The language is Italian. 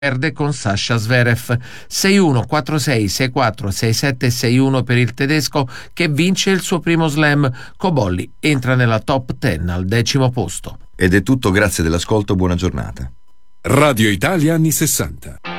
perde con Sasha Zverev. 6-1, 4-6, 6-4, 6-7 e 6-1 per il tedesco che vince il suo primo slam. Cobolli entra nella top 10 al 10° posto. Ed è tutto, grazie dell'ascolto, buona giornata. Radio Italia anni 60.